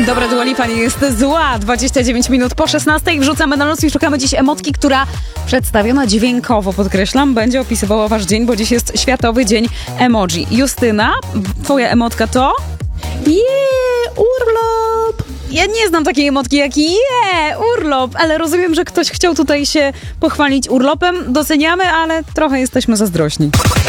Dobra, Dua Lipa nie jest zła. 29 minut po 16 wrzucamy na nos i szukamy dziś emotki, która przedstawiona dźwiękowo, podkreślam, będzie opisywała wasz dzień, bo dziś jest Światowy Dzień Emoji. Justyna, twoja emotka to? Urlop! Ja nie znam takiej emotki jak urlop, ale rozumiem, że ktoś chciał tutaj się pochwalić urlopem. Doceniamy, ale trochę jesteśmy zazdrośni.